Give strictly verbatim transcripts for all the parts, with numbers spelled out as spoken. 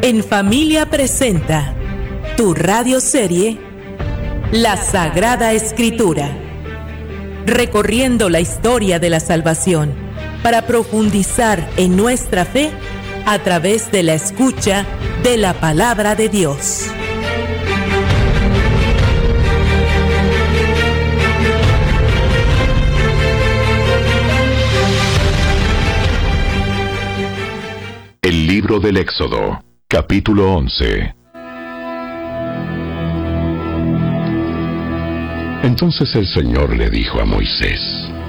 En Familia presenta tu radioserie La Sagrada Escritura, recorriendo la historia de la salvación para profundizar en nuestra fe a través de la escucha de la Palabra de Dios. El libro del Éxodo, capítulo once. Entonces el Señor le dijo a Moisés: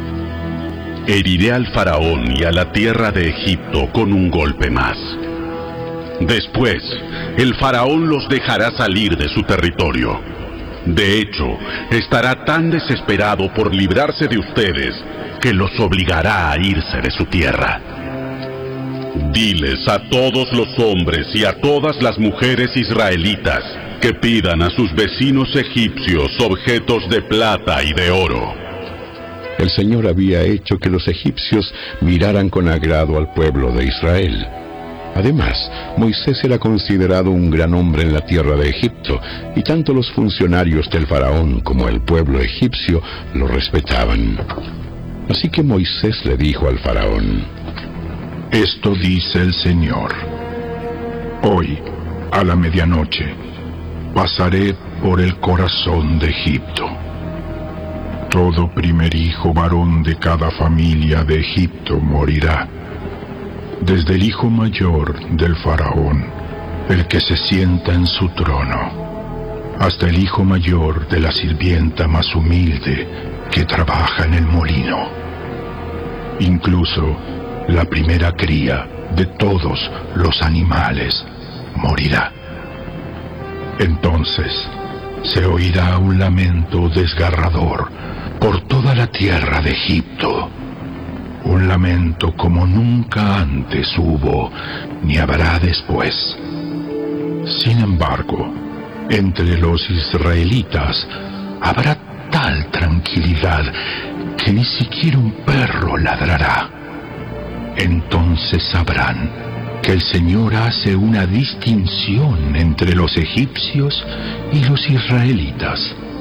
Heriré al faraón y a la tierra de Egipto con un golpe más. Después, el faraón los dejará salir de su territorio. De hecho, estará tan desesperado por librarse de ustedes que los obligará a irse de su tierra. Diles a todos los hombres y a todas las mujeres israelitas que pidan a sus vecinos egipcios objetos de plata y de oro. El Señor había hecho que los egipcios miraran con agrado al pueblo de Israel. Además, Moisés era considerado un gran hombre en la tierra de Egipto, y tanto los funcionarios del faraón como el pueblo egipcio lo respetaban. Así que Moisés le dijo al faraón: Esto dice el Señor: Hoy, a la medianoche, pasaré por el corazón de Egipto. Todo primer hijo varón de cada familia de Egipto morirá, desde el hijo mayor del faraón, el que se sienta en su trono, hasta el hijo mayor de la sirvienta más humilde que trabaja en el molino. Incluso la primera cría de todos los animales morirá. Entonces se oirá un lamento desgarrador por toda la tierra de Egipto, un lamento como nunca antes hubo ni habrá después. Sin embargo, entre los israelitas habrá tal tranquilidad que ni siquiera un perro ladrará. Entonces sabrán que el Señor hace una distinción entre los egipcios y los israelitas.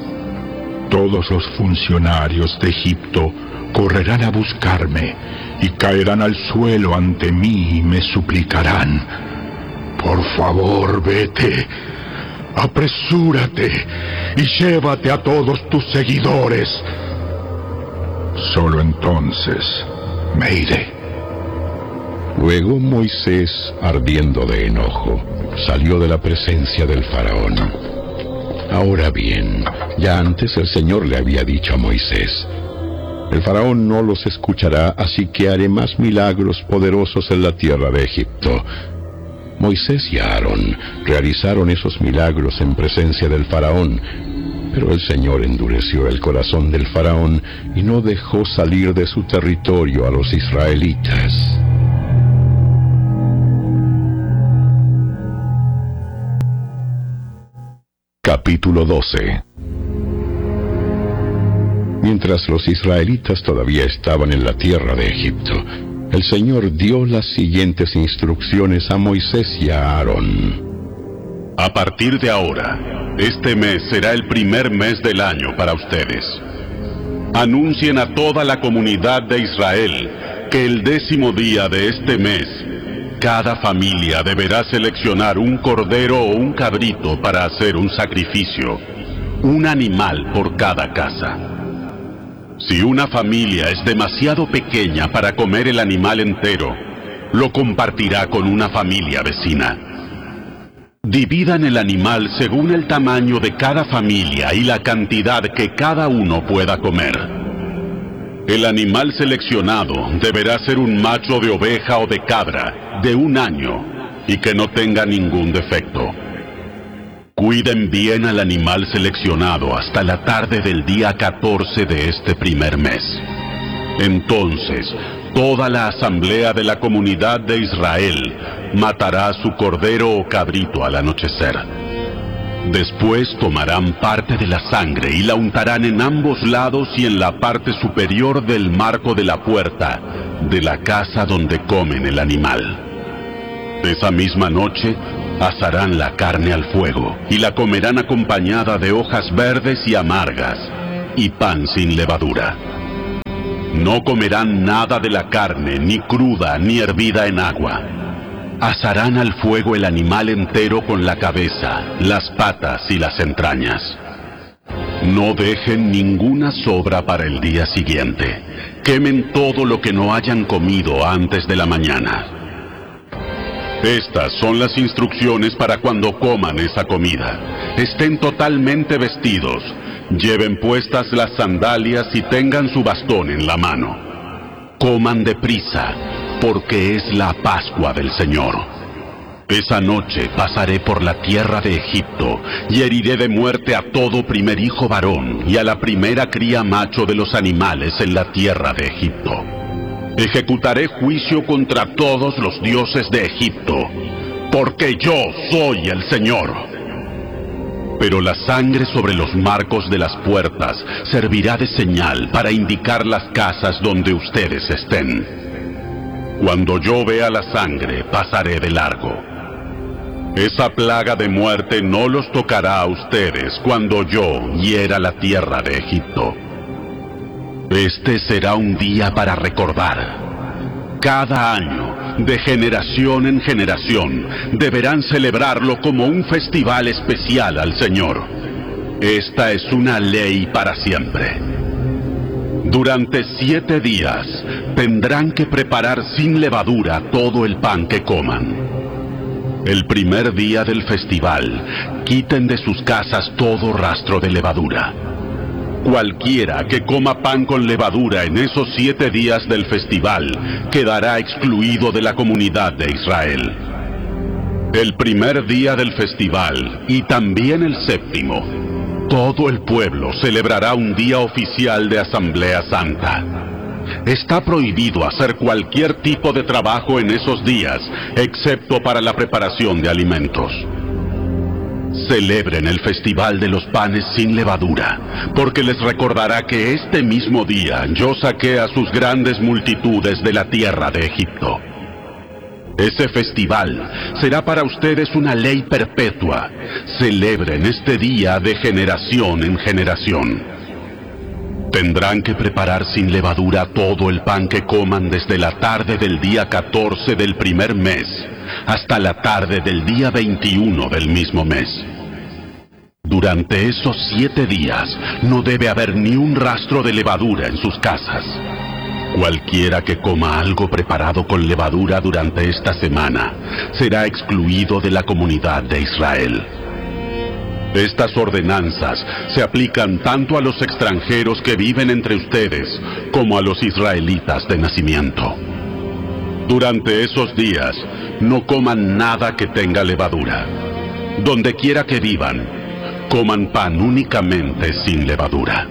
Todos los funcionarios de Egipto correrán a buscarme y caerán al suelo ante mí y me suplicarán: por favor, vete, apresúrate y llévate a todos tus seguidores. Solo entonces me iré. Luego Moisés, ardiendo de enojo, salió de la presencia del faraón. Ahora bien, ya antes el Señor le había dicho a Moisés: el faraón no los escuchará, así que haré más milagros poderosos en la tierra de Egipto. Moisés y Aarón realizaron esos milagros en presencia del faraón, pero el Señor endureció el corazón del faraón y no dejó salir de su territorio a los israelitas. Capítulo doce. Mientras los israelitas todavía estaban en la tierra de Egipto, el Señor dio las siguientes instrucciones a Moisés y a Aarón. A partir de ahora, este mes será el primer mes del año para ustedes. Anuncien a toda la comunidad de Israel que el décimo día de este mes, cada familia deberá seleccionar un cordero o un cabrito para hacer un sacrificio, un animal por cada casa. Si una familia es demasiado pequeña para comer el animal entero, lo compartirá con una familia vecina. Dividan el animal según el tamaño de cada familia y la cantidad que cada uno pueda comer. El animal seleccionado deberá ser un macho de oveja o de cabra de un año y que no tenga ningún defecto. Cuiden bien al animal seleccionado hasta la tarde del día catorce de este primer mes. Entonces, toda la asamblea de la comunidad de Israel matará su cordero o cabrito al anochecer. Después tomarán parte de la sangre y la untarán en ambos lados y en la parte superior del marco de la puerta de la casa donde comen el animal. Esa misma noche, Asarán la carne al fuego y la comerán acompañada de hojas verdes y amargas y pan sin levadura. No comerán nada de la carne, ni cruda, ni hervida en agua. Asarán al fuego el animal entero con la cabeza, las patas y las entrañas. No dejen ninguna sobra para el día siguiente. Quemen todo lo que no hayan comido antes de la mañana. Estas son las instrucciones para cuando coman esa comida. Estén totalmente vestidos, lleven puestas las sandalias y tengan su bastón en la mano. Coman deprisa, porque es la Pascua del Señor. Esa noche pasaré por la tierra de Egipto y heriré de muerte a todo primer hijo varón y a la primera cría macho de los animales en la tierra de Egipto. Ejecutaré juicio contra todos los dioses de Egipto, porque yo soy el Señor. Pero la sangre sobre los marcos de las puertas servirá de señal para indicar las casas donde ustedes estén. Cuando yo vea la sangre, pasaré de largo. Esa plaga de muerte no los tocará a ustedes cuando yo hiera la tierra de Egipto. Este será un día para recordar. Cada año, de generación en generación, deberán celebrarlo como un festival especial al Señor. Esta es una ley para siempre. Durante siete días, tendrán que preparar sin levadura todo el pan que coman. El primer día del festival, quiten de sus casas todo rastro de levadura. Cualquiera que coma pan con levadura en esos siete días del festival quedará excluido de la comunidad de Israel. El primer día del festival y también el séptimo, todo el pueblo celebrará un día oficial de Asamblea Santa. Está prohibido hacer cualquier tipo de trabajo en esos días, excepto para la preparación de alimentos. Celebren el festival de los panes sin levadura, porque les recordará que este mismo día yo saqué a sus grandes multitudes de la tierra de Egipto. Ese festival será para ustedes una ley perpetua. Celebren este día de generación en generación. Tendrán que preparar sin levadura todo el pan que coman desde la tarde del día catorce del primer mes hasta la tarde del día veintiuno del mismo mes. Durante esos siete días no debe haber ni un rastro de levadura en sus casas. Cualquiera que coma algo preparado con levadura durante esta semana será excluido de la comunidad de Israel. Estas ordenanzas se aplican tanto a los extranjeros que viven entre ustedes como a los israelitas de nacimiento. Durante esos días, no coman nada que tenga levadura. Donde quiera que vivan, coman pan únicamente sin levadura.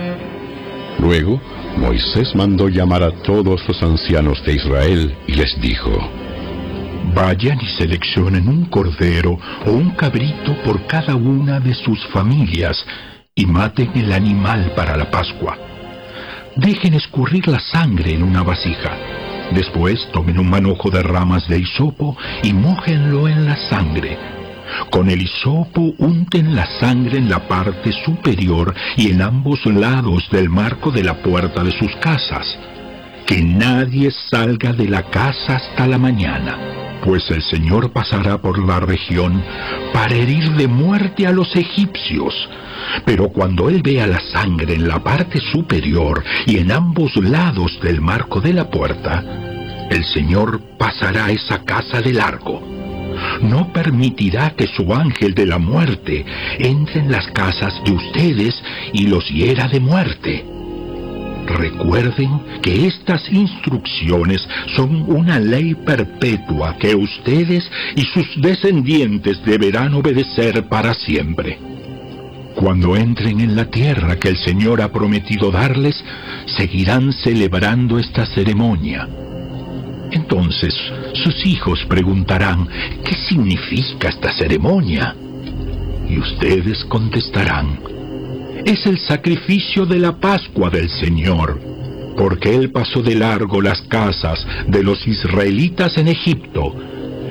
Luego, Moisés mandó llamar a todos los ancianos de Israel y les dijo: Vayan y seleccionen un cordero o un cabrito por cada una de sus familias y maten el animal para la Pascua. Dejen escurrir la sangre en una vasija. Después tomen un manojo de ramas de hisopo y mójenlo en la sangre. Con el hisopo unten la sangre en la parte superior y en ambos lados del marco de la puerta de sus casas. Que nadie salga de la casa hasta la mañana, pues el Señor pasará por la región para herir de muerte a los egipcios. Pero cuando Él vea la sangre en la parte superior y en ambos lados del marco de la puerta, el Señor pasará esa casa de largo. No permitirá que su ángel de la muerte entre en las casas de ustedes y los hiera de muerte. Recuerden que estas instrucciones son una ley perpetua que ustedes y sus descendientes deberán obedecer para siempre. Cuando entren en la tierra que el Señor ha prometido darles, seguirán celebrando esta ceremonia. Entonces sus hijos preguntarán: ¿qué significa esta ceremonia? Y ustedes contestarán: es el sacrificio de la Pascua del Señor, porque Él pasó de largo las casas de los israelitas en Egipto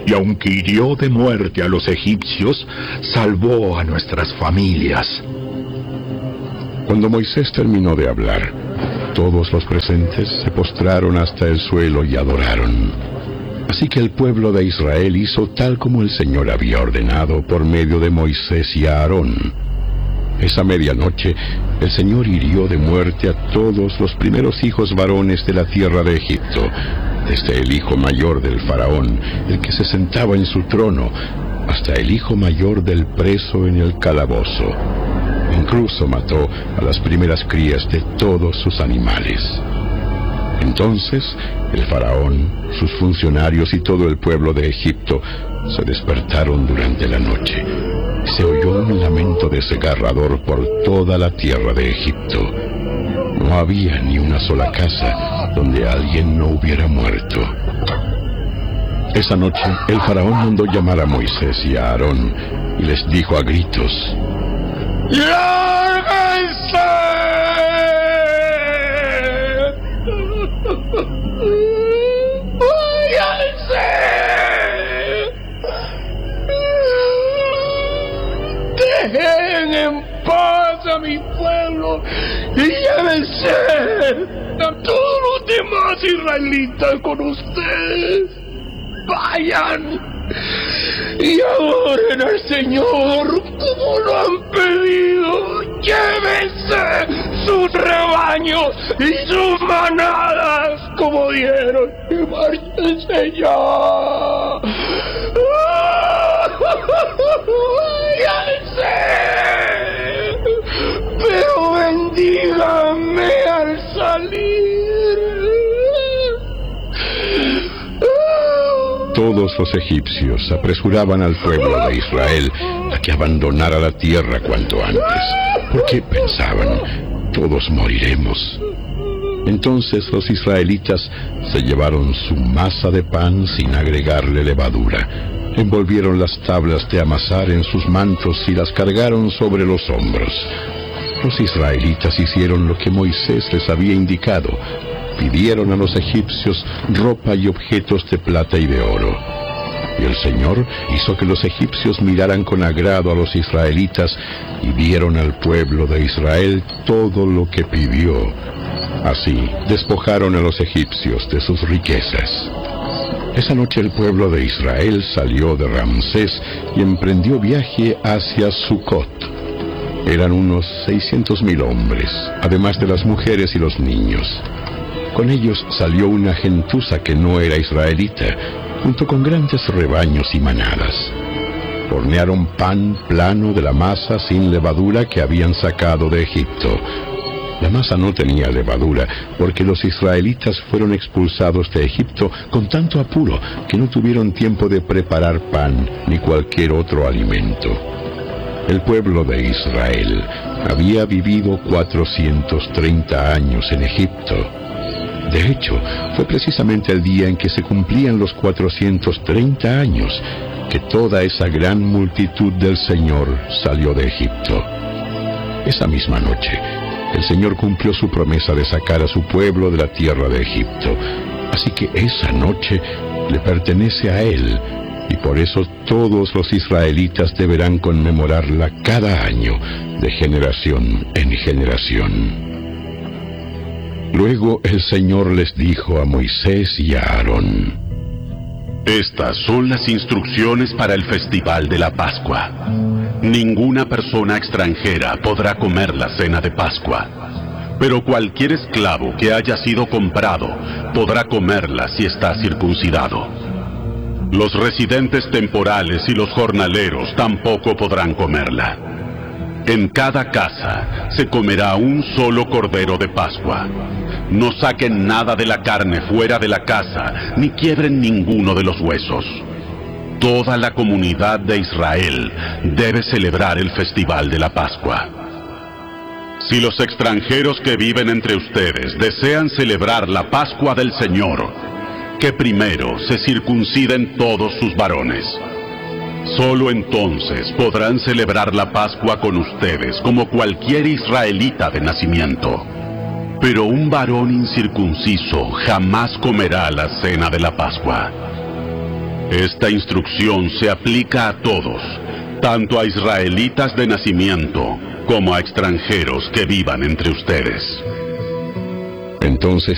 y aunque hirió de muerte a los egipcios, salvó a nuestras familias. Cuando Moisés terminó de hablar, todos los presentes se postraron hasta el suelo y adoraron. Así que el pueblo de Israel hizo tal como el Señor había ordenado por medio de Moisés y Aarón. Esa medianoche, el Señor hirió de muerte a todos los primeros hijos varones de la tierra de Egipto, desde el hijo mayor del faraón, el que se sentaba en su trono, hasta el hijo mayor del preso en el calabozo. Incluso mató a las primeras crías de todos sus animales. Entonces, el faraón, sus funcionarios y todo el pueblo de Egipto se despertaron durante la noche. Se oyó un lamento desgarrador por toda la tierra de Egipto. No había ni una sola casa donde alguien no hubiera muerto. Esa noche, el faraón mandó llamar a Moisés y a Aarón y les dijo a gritos: ¡Lárguense! ¡Váyanse! ¡Dejen en paz a mi pueblo y llévense a todos los demás israelitas con ustedes! ¡Vayan! Y adoren al Señor como lo han pedido. Llévense sus rebaños y sus manadas como dieron y márchense ya. Váyanse, pero bendíganme al salir. Todos los egipcios apresuraban al pueblo de Israel a que abandonara la tierra cuanto antes, porque pensaban: todos moriremos. Entonces los israelitas se llevaron su masa de pan sin agregarle levadura, envolvieron las tablas de amasar en sus mantos y las cargaron sobre los hombros. Los israelitas hicieron lo que Moisés les había indicado. Pidieron a los egipcios ropa y objetos de plata y de oro. Y el Señor hizo que los egipcios miraran con agrado a los israelitas y dieron al pueblo de Israel todo lo que pidió. Así despojaron a los egipcios de sus riquezas. Esa noche el pueblo de Israel salió de Ramsés y emprendió viaje hacia Sucot. Eran unos seiscientos mil hombres, además de las mujeres y los niños. Con ellos salió una gentuza que no era israelita, junto con grandes rebaños y manadas. Hornearon pan plano de la masa sin levadura que habían sacado de Egipto. La masa no tenía levadura, porque los israelitas fueron expulsados de Egipto con tanto apuro que no tuvieron tiempo de preparar pan ni cualquier otro alimento. El pueblo de Israel había vivido cuatrocientos treinta años en Egipto. De hecho, fue precisamente el día en que se cumplían los cuatrocientos treinta años que toda esa gran multitud del Señor salió de Egipto. Esa misma noche, el Señor cumplió su promesa de sacar a su pueblo de la tierra de Egipto. Así que esa noche le pertenece a Él, y por eso todos los israelitas deberán conmemorarla cada año, de generación en generación. Luego el Señor les dijo a Moisés y a Aarón: Estas son las instrucciones para el festival de la Pascua. Ninguna persona extranjera podrá comer la cena de Pascua, pero cualquier esclavo que haya sido comprado podrá comerla si está circuncidado. Los residentes temporales y los jornaleros tampoco podrán comerla. En cada casa se comerá un solo cordero de Pascua. No saquen nada de la carne fuera de la casa, ni quiebren ninguno de los huesos. Toda la comunidad de Israel debe celebrar el festival de la Pascua. Si los extranjeros que viven entre ustedes desean celebrar la Pascua del Señor, que primero se circunciden todos sus varones. Solo entonces podrán celebrar la Pascua con ustedes como cualquier israelita de nacimiento. Pero un varón incircunciso jamás comerá la cena de la Pascua. Esta instrucción se aplica a todos, tanto a israelitas de nacimiento como a extranjeros que vivan entre ustedes. Entonces